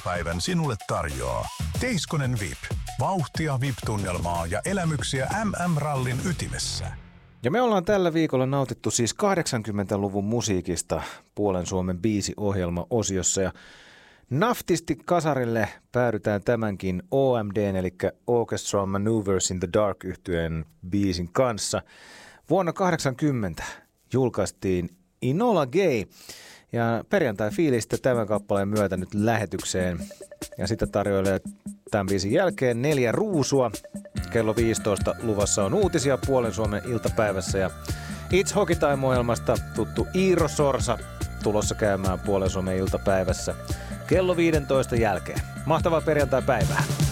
iltapäivän sinulle tarjoaa Teiskonen VIP. Vauhtia, VIP-tunnelmaa ja elämyksiä MM-rallin ytimessä. Ja me ollaan tällä viikolla nautittu siis 80-luvun musiikista Puolen Suomen biisiohjelma-osiossa. Ja naftisti kasarille päädytään tämänkin OMD:n eli Orchestral Maneuvers in the Dark -yhtyeen biisin kanssa. Vuonna 1980 julkaistiin Enola Gay ja perjantai-fiilistä tämän kappaleen myötä nyt lähetykseen. Ja sitä tarjoilee tämän biisin jälkeen 4 ruusua. Kello 15 luvassa on uutisia Puolen Suomen iltapäivässä ja It's Hockey Time-ohjelmasta tuttu Iiro Sorsa tulossa käymään Puolen Suomen iltapäivässä kello 15 jälkeen. Mahtavaa perjantai-päivää!